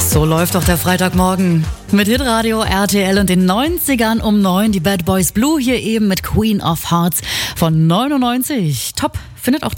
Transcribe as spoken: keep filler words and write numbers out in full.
So läuft doch der Freitagmorgen. Mit Hitradio R T L und den neunzigern um neun. Die Bad Boys Blue hier eben mit Queen of Hearts von neunundneunzig. Top, findet auch